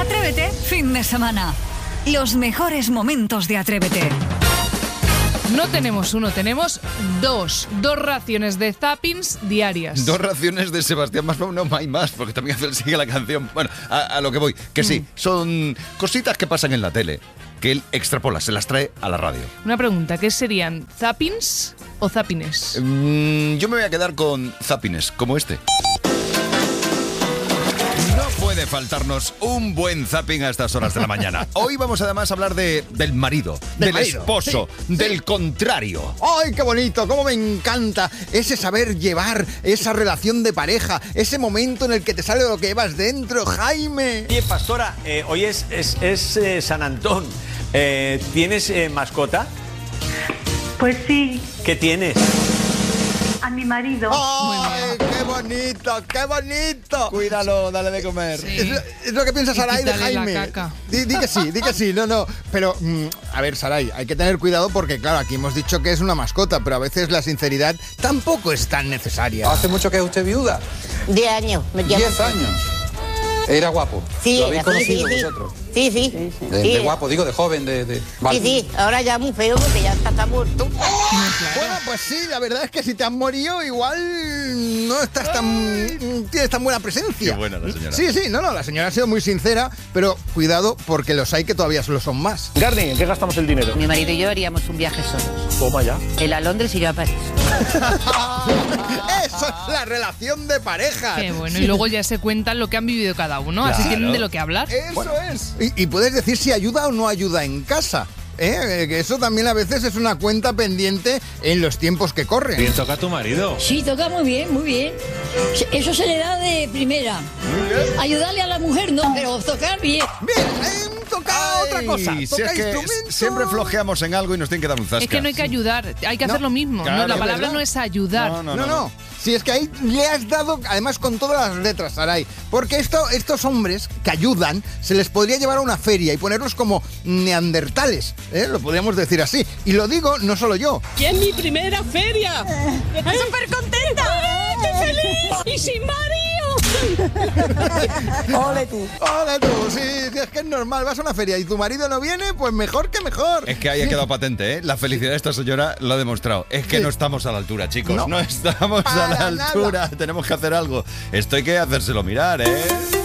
Atrévete, fin de semana. Los mejores momentos de Atrévete. No tenemos uno, tenemos dos raciones de zappings diarias. 2 raciones de Sebastián Maspeu, no hay más, porque también sigue la canción. Bueno, a lo que voy, que sí, son cositas que pasan en la tele, que él extrapola, se las trae a la radio. Una pregunta, ¿qué serían? ¿Zappings o zappines? Yo me voy a quedar con zappines, como este. No puede faltarnos un buen zapping a estas horas de la mañana. Hoy vamos además a hablar del marido, del esposo, del contrario. ¡Ay, qué bonito! ¡Cómo me encanta ese saber llevar esa relación de pareja! Ese momento en el que te sale lo que llevas dentro, Jaime. Oye, pastora, hoy es San Antón. ¿Tienes mascota? Pues sí, ¿Qué tienes? a mi marido. ¡Ay, qué bonito, qué bonito! Cuídalo, dale de comer. Sí. Es lo que piensa Saray de quítale la Jaime. caca. Di que sí, no. Pero, a ver, Saray, hay que tener cuidado porque, claro, aquí hemos dicho que es una mascota, pero a veces la sinceridad tampoco es tan necesaria. ¿Hace mucho que es usted viuda? 10 años. 10 años. ¿Era guapo? Sí, ¿Lo habéis conocido sí. vosotros? Sí. De guapo, digo, de joven, Sí, ahora ya muy feo porque ya está muerto. Bueno, pues sí, la verdad es que si te has morido, igual no estás tienes tan buena presencia. Qué buena la señora. Sí, la señora ha sido muy sincera, pero cuidado porque los hay que todavía lo son más. Garni, ¿en qué gastamos el dinero? Mi marido y yo haríamos un viaje solos. Toma ya. Él a Londres y yo a París. Eso es la relación de pareja. Qué bueno, y luego ya se cuentan lo que han vivido cada uno, así Claro. tienen de lo que hablar. Eso es. Y puedes decir si ayuda o no ayuda en casa. Que eso también a veces es una cuenta pendiente en los tiempos que corren. Bien, toca a tu marido. Sí, toca muy bien, muy bien. Eso se le da de primera. Ayudarle a la mujer no, pero tocar bien. Bien, toca otra cosa. Si Toca es que instrumentos. siempre flojeamos en algo y nos tienen que dar un zasca. Es que no hay que ayudar, hay que hacer lo mismo. claro, No, la es palabra verdad. no es ayudar. No. Si es que ahí le has dado, además con todas las letras, Saray. Porque estos hombres que ayudan, se les podría llevar a una feria y ponerlos como neandertales, lo podríamos decir así. Y lo digo no solo yo. ¡Y es mi primera feria! ¡Estoy súper contenta! ¡Estoy feliz! ¡Y sin marido! ¡Ole tú! Sí, es que es normal, vas a una feria y tu marido no viene, pues mejor que mejor. Es que ahí ha quedado patente, ¿eh? La felicidad de esta señora lo ha demostrado. Es que no estamos a la altura, chicos. No estamos a la Para altura. nada. Tenemos que hacer algo. Esto hay que hacérselo mirar, ¿eh?